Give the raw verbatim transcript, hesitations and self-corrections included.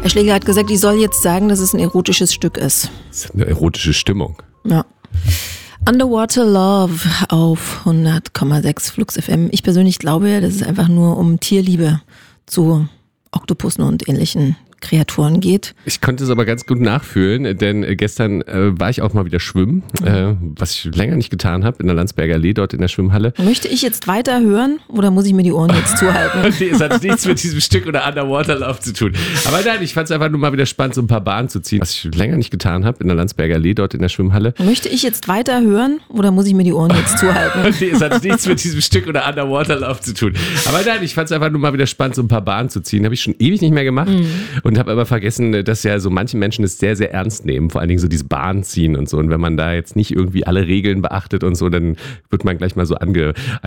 Herr Schlegel hat gesagt, ich soll jetzt sagen, dass es ein erotisches Stück ist. Das ist eine erotische Stimmung. Ja. Underwater Love auf hundert Komma sechs Flux F M. Ich persönlich glaube ja, dass es einfach nur um Tierliebe zu Oktopussen und ähnlichen Kreaturen geht. Ich konnte es aber ganz gut nachfühlen, denn gestern äh, war ich auch mal wieder schwimmen, mhm. äh, was ich länger nicht getan habe, in der Landsberger Allee, dort in der Schwimmhalle. Möchte ich jetzt weiter hören oder muss ich mir die Ohren jetzt zuhalten? Nee, es hat nichts mit diesem Stück oder Underwater Love zu tun. Aber nein, ich fand es einfach nur mal wieder spannend, so ein paar Bahnen zu ziehen, was ich länger nicht getan habe, in der Landsberger Allee, dort in der Schwimmhalle. Möchte ich jetzt weiter hören oder muss ich mir die Ohren jetzt zuhalten? Nee, es hat nichts mit diesem Stück oder Underwater Love zu tun. Aber nein, ich fand es einfach nur mal wieder spannend, so ein paar Bahnen zu ziehen. Habe ich schon ewig nicht mehr gemacht mhm. und habe aber vergessen, dass ja so manche Menschen es sehr, sehr ernst nehmen, vor allen Dingen so diese Bahn ziehen und so. Und wenn man da jetzt nicht irgendwie alle Regeln beachtet und so, dann wird man gleich mal so ange